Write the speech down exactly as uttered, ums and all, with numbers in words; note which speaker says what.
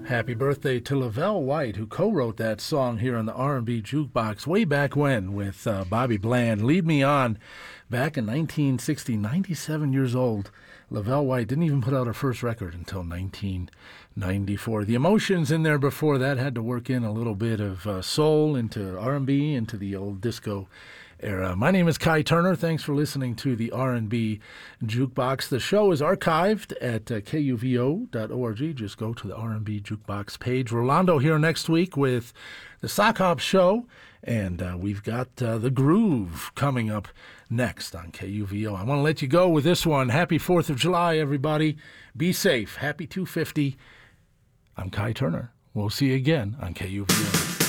Speaker 1: Happy birthday to Lavelle White, who co-wrote that song here on the R and B Jukebox way back when with uh, Bobby Bland. Lead Me On, back in nineteen sixty, ninety-seven years old. Lavelle White didn't even put out her first record until nineteen ninety-four. The Emotions in there before that had to work in a little bit of uh, soul into R and B, into the old disco era. My name is Kai Turner. Thanks for listening to the R and B Jukebox. The show is archived at uh, K U V O dot org. Just go to the R and B Jukebox page. Rolando here next week with the Sock Hop Show, and uh, we've got uh, The Groove coming up next on K U V O. I want to let you go with this one. Happy fourth of July, everybody. Be safe. Happy two fifty. I'm Kai Turner. We'll see you again on K U V O.